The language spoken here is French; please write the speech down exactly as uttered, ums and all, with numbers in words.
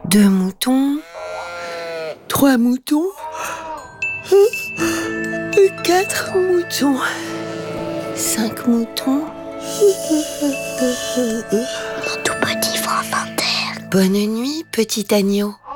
Deux moutons. Trois moutons. Quatre moutons. Cinq moutons. Mon tout petit François. Bonne nuit, petit agneau.